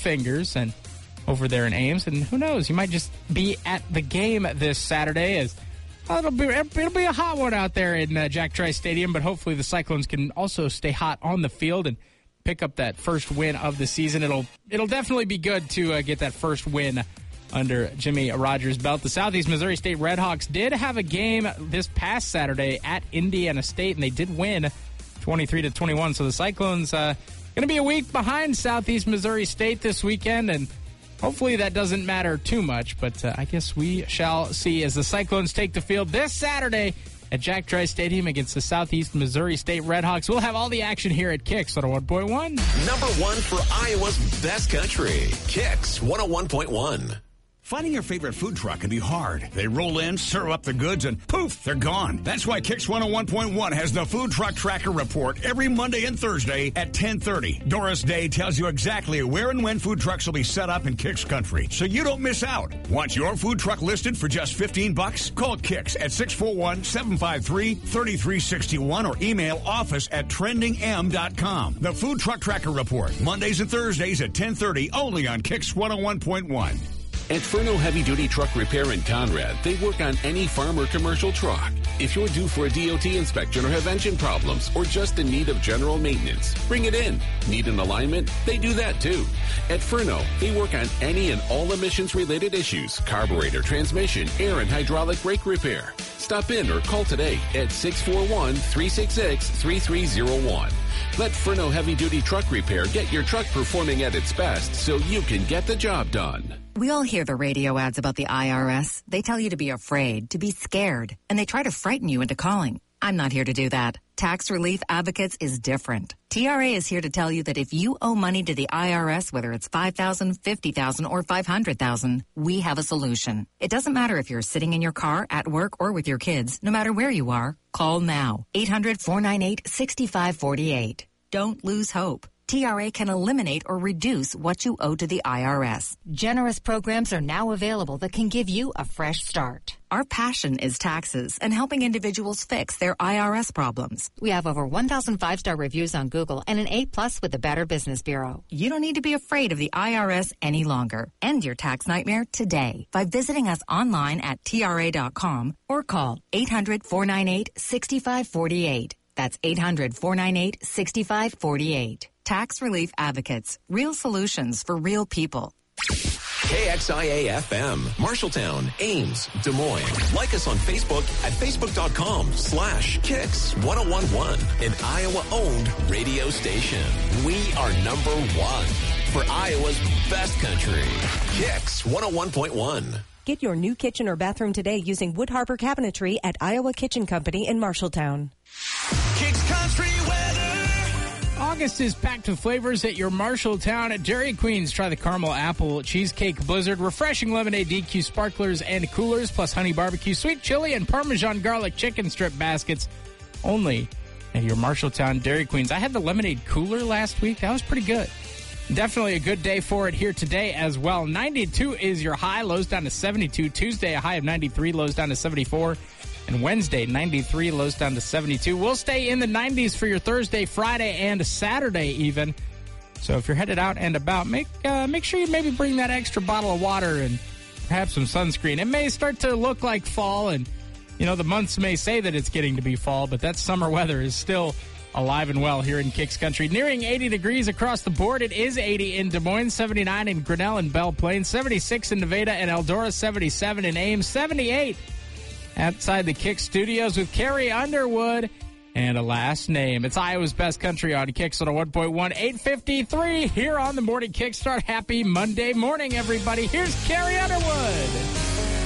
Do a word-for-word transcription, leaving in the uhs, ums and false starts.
fingers and over there in Ames. And who knows, you might just be at the game this Saturday as well, it'll be it'll be a hot one out there in uh, Jack Trice Stadium, but hopefully the Cyclones can also stay hot on the field and pick up that first win of the season. It'll it'll definitely be good to uh, get that first win under Jimmy Rogers' belt. The Southeast Missouri State Redhawks did have a game this past Saturday at Indiana State, and they did win twenty-three to twenty-one. So the Cyclones uh, going to be a week behind Southeast Missouri State this weekend, and hopefully that doesn't matter too much, but uh, I guess we shall see as the Cyclones take the field this Saturday at Jack Trice Stadium against the Southeast Missouri State Redhawks. We'll have all the action here at Kicks one oh one point one. Number one for Iowa's best country, Kicks one oh one point one. Finding your favorite food truck can be hard. They roll in, serve up the goods, and poof, they're gone. That's why Kicks one oh one point one has the Food Truck Tracker Report every Monday and Thursday at ten thirty. Doris Day tells you exactly where and when food trucks will be set up in Kicks country, so you don't miss out. Want your food truck listed for just fifteen bucks? Call Kicks at six four one, seven five three, three three six one or email office at trending m dot com. The Food Truck Tracker Report, Mondays and Thursdays at ten thirty, only on Kicks one oh one point one. At Furno Heavy Duty Truck Repair in Conrad, they work on any farm or commercial truck. If you're due for a D O T inspection or have engine problems or just in need of general maintenance, bring it in. Need an alignment? They do that too. At Furno, they work on any and all emissions-related issues, carburetor, transmission, air and hydraulic brake repair. Stop in or call today at six four one, three six six, three three zero one. Let Furno Heavy Duty Truck Repair get your truck performing at its best so you can get the job done. We all hear the radio ads about the I R S. They tell you to be afraid, to be scared, and they try to frighten you into calling. I'm not here to do that. Tax Relief Advocates is different. T R A is here to tell you that if you owe money to the I R S, whether it's five thousand dollars, fifty thousand dollars, or five hundred thousand dollars, we have a solution. It doesn't matter if you're sitting in your car, at work, or with your kids. No matter where you are, call now. eight hundred, four nine eight, six five four eight. Don't lose hope. T R A can eliminate or reduce what you owe to the I R S. Generous programs are now available that can give you a fresh start. Our passion is taxes and helping individuals fix their I R S problems. We have over one thousand five-star reviews on Google and an A plus with the Better Business Bureau. You don't need to be afraid of the I R S any longer. End your tax nightmare today by visiting us online at T R A dot com or call eight hundred, four nine eight, six five four eight. That's eight hundred, four nine eight, six five four eight. Tax Relief Advocates. Real solutions for real people. K X I A F M, Marshalltown, Ames, Des Moines. Like us on Facebook at facebook.com slash Kicks 1011, an Iowa-owned radio station. We are number one for Iowa's best country. Kicks one oh one point one. Get your new kitchen or bathroom today using Wood Harbor Cabinetry at Iowa Kitchen Company in Marshalltown. Kicks Country Weather. August is packed with flavors at your Marshalltown at Dairy Queen's. Try the caramel apple cheesecake blizzard, refreshing lemonade D Q sparklers and coolers, plus honey barbecue, sweet chili, and Parmesan garlic chicken strip baskets. Only at your Marshalltown Dairy Queen's. I had the lemonade cooler last week. That was pretty good. Definitely a good day for it here today as well. ninety-two is your high, lows down to seventy-two. Tuesday, a high of ninety-three, lows down to seventy-four. And Wednesday, ninety-three, lows down to seventy-two. We'll stay in the nineties for your Thursday, Friday, and Saturday even. So if you're headed out and about, make uh, make sure you maybe bring that extra bottle of water and perhaps some sunscreen. It may start to look like fall, and, you know, the months may say that it's getting to be fall, but that summer weather is still alive and well here in Kicks Country. Nearing eighty degrees across the board. It is eighty in Des Moines, seventy-nine in Grinnell and Belle Plaine, seventy-six in Nevada and Eldora, seventy-seven in Ames, seventy-eight outside the Kicks studios with Carrie Underwood and a last name. It's Iowa's best country on Kicks on a one point one, eight fifty-three here on the Morning Kickstart. Happy Monday morning, everybody. Here's Carrie Underwood.